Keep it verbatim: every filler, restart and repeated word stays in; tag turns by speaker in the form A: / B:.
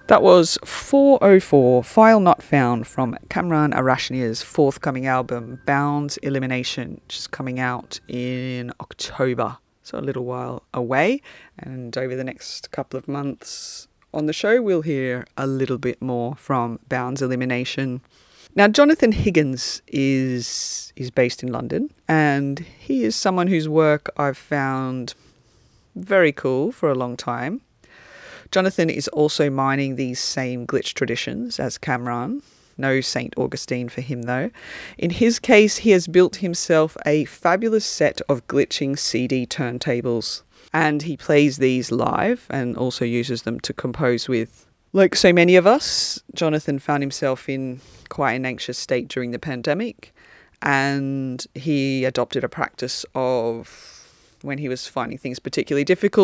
A: That was four oh four, File Not Found, from Kamran Arashnia's forthcoming album, Bounds Elimination, which is coming out in October, so a little while away. And over the next couple of months on the show, we'll hear a little bit more from Bounds Elimination. Now, Jonathan Higgins is is based in London, and he is someone whose work I've found very cool for a long time. Jonathan is also mining these same glitch traditions as Kamran. No Saint Augustine for him, though. In his case, he has built himself a fabulous set of glitching C D turntables, and he plays these live and also uses them to compose with. Like so many of us, Jonathan found himself in quite an anxious state during the pandemic, and he adopted a practice of, when he was finding things particularly difficult,